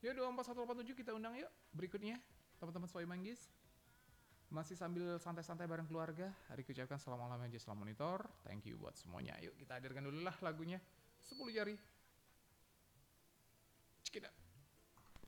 Yuk 24187 kita undang yuk. Berikutnya teman-teman Soy Manggis. Masih sambil santai-santai bareng keluarga. Hari ucapkan selamat malam aja, selamat monitor. Thank you buat semuanya. Yuk kita hadirkan dulu lah lagunya 10 jari. Cekidot.